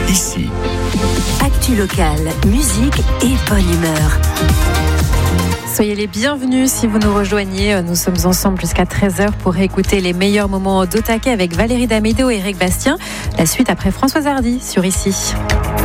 ici. Actu locale, musique et bonne humeur. Soyez les bienvenus si vous nous rejoignez. Nous sommes ensemble jusqu'à 13h pour écouter les meilleurs moments d'Otake avec Valérie Damédo et Eric Bastien. La suite après Françoise Hardy sur Ici.